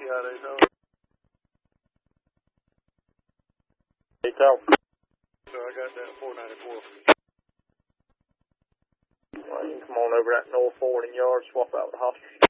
Yeah, they know. Hey, tell. So I got that 494. Well, you can come on over that north forwarding yard, swap out with the hospital.